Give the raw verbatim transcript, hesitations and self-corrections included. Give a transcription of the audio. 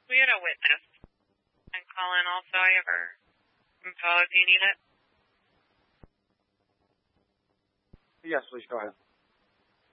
We had a witness. And call in also. I have her info if you need it. Yes, please go ahead.